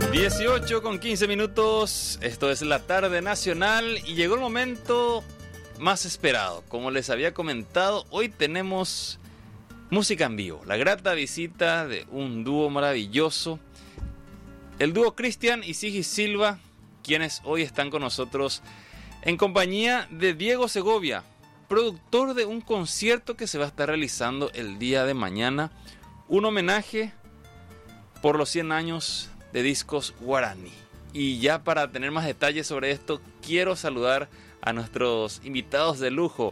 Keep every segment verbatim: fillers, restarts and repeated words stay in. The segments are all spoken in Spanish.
dieciocho con quince minutos, esto es la tarde nacional y llegó el momento más esperado. Como les había comentado, hoy tenemos música en vivo, la grata visita de un dúo maravilloso, el dúo Cristian y Sigi Silva, quienes hoy están con nosotros en compañía de Diego Segovia, productor de un concierto que se va a estar realizando el día de mañana, un homenaje por los cien años de Discos Guaraní. Y ya para tener más detalles sobre esto, quiero saludar a nuestros invitados de lujo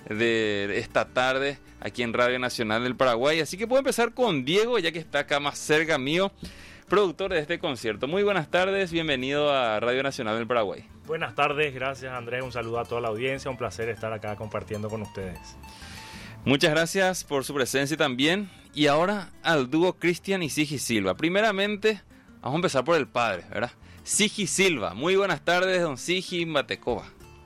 de esta tarde aquí en Radio Nacional del Paraguay. Así que puedo empezar con Diego, ya que está acá más cerca mío, productor de este concierto. Muy buenas tardes, bienvenido a Radio Nacional del Paraguay. Buenas tardes, gracias Andrés, un saludo a toda la audiencia, un placer estar acá compartiendo con ustedes. Muchas gracias por su presencia también. Y ahora al dúo Cristian y Sigi Silva. Primeramente, vamos a empezar por el padre, ¿verdad? Sigi Silva. Muy buenas tardes, don Sigi Mbatecoba.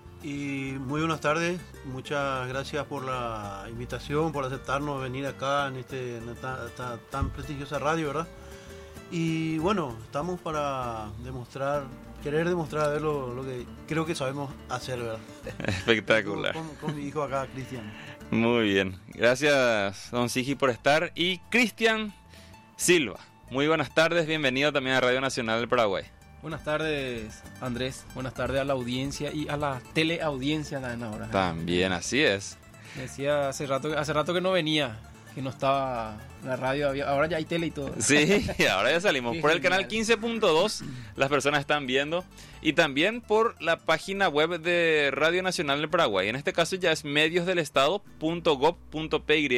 Y muy buenas tardes, muchas gracias por la invitación, por aceptarnos venir acá en, este, en esta, esta tan prestigiosa radio, ¿verdad? Y bueno, estamos para demostrar, querer demostrar a ver lo, lo que creo que sabemos hacer, ¿verdad? Espectacular. Con, con, con mi hijo acá, Cristian. Muy bien, gracias don Sigi por estar. Y Cristian Silva, muy buenas tardes, bienvenido también a Radio Nacional del Paraguay. Buenas tardes Andrés, buenas tardes a la audiencia y a la teleaudiencia también ahora. También, así es. Me decía hace rato, hace rato que no venía, que no estaba la radio, había, ahora ya hay tele y todo. Sí, ahora ya salimos por el canal quince punto dos, las personas están viendo, y también por la página web de Radio Nacional del Paraguay. En este caso ya es mediosdelestado punto gob punto py.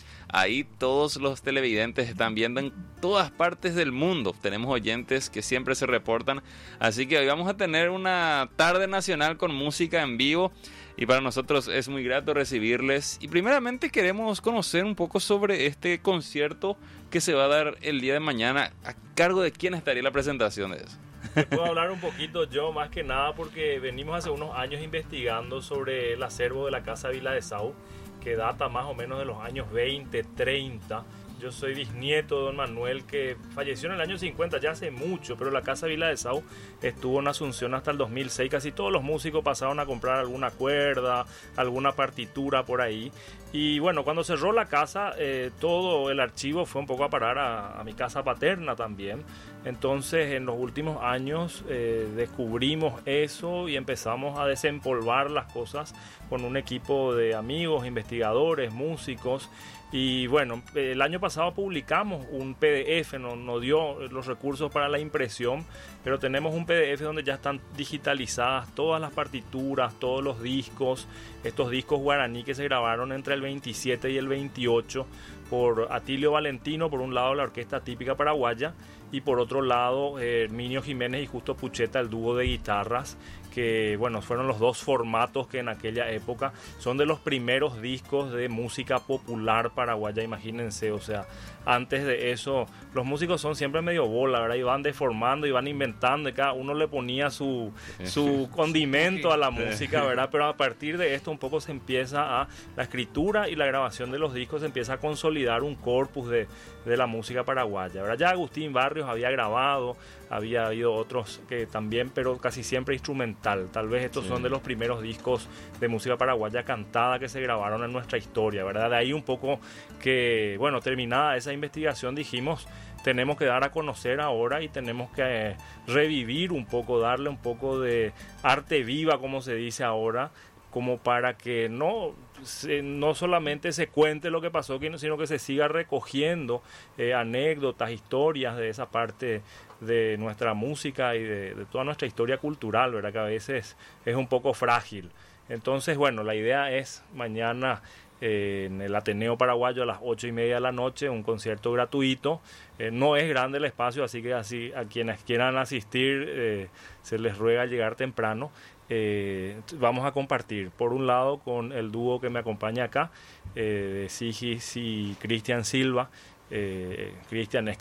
Ahí todos los televidentes están viendo en todas partes del mundo. Tenemos oyentes que siempre se reportan. Así que hoy vamos a tener una tarde nacional con música en vivo. Y para nosotros es muy grato recibirles. Y primeramente queremos conocer un poco sobre este concierto que se va a dar el día de mañana. ¿A cargo de quién estaría la presentación de eso? Te puedo hablar un poquito yo, más que nada, porque venimos hace unos años investigando sobre el acervo de la Casa Vila de Sau, que data más o menos de los años veinte, treinta. Yo soy bisnieto de don Manuel, que falleció en el año cincuenta, ya hace mucho, pero la Casa Vila de Sau estuvo en Asunción hasta el dos mil seis. Casi todos los músicos pasaron a comprar alguna cuerda, alguna partitura por ahí. Y bueno, cuando cerró la casa, eh, todo el archivo fue un poco a parar a, a mi casa paterna también. Entonces, en los últimos años eh, descubrimos eso y empezamos a desempolvar las cosas con un equipo de amigos, investigadores, músicos. Y bueno, el año pasado publicamos un P D F, nos, nos dio los recursos para la impresión, pero tenemos un P D F donde ya están digitalizadas todas las partituras, todos los discos, estos discos guaraní que se grabaron entre el veintisiete y el veintiocho por Atilio Valentino, por un lado la orquesta típica paraguaya, y por otro lado eh, Herminio Jiménez y Justo Pucheta, el dúo de guitarras, que bueno, fueron los dos formatos que en aquella época son de los primeros discos de música popular paraguaya, imagínense. O sea, antes de eso los músicos son siempre medio bola, ¿verdad? Y van deformando y van inventando, y cada uno le ponía su, su condimento a la música, ¿verdad? Pero a partir de esto un poco se empieza a, la escritura y la grabación de los discos se empieza a consolidar un corpus de, de la música paraguaya, ¿verdad? Ya Agustín Barrios había grabado, había habido otros que también, pero casi siempre instrumental. Tal vez estos sí. son de los primeros discos de música paraguaya cantada que se grabaron en nuestra historia, ¿verdad? De ahí un poco que, bueno, terminada esa investigación dijimos, tenemos que dar a conocer ahora y tenemos que eh, revivir un poco, darle un poco de arte viva, como se dice ahora, como para que no, se, no solamente se cuente lo que pasó, sino que se siga recogiendo eh, anécdotas, historias de esa parte de nuestra música y de, de toda nuestra historia cultural, ¿verdad? Que a veces es un poco frágil. Entonces, bueno, la idea es mañana eh, en el Ateneo Paraguayo a las ocho y media de la noche, un concierto gratuito. Eh, no es grande el espacio, así que así a quienes quieran asistir eh, se les ruega llegar temprano. Eh, vamos a compartir, por un lado, con el dúo que me acompaña acá, eh, de Sigis y Cristian Silva. Eh, Cristian es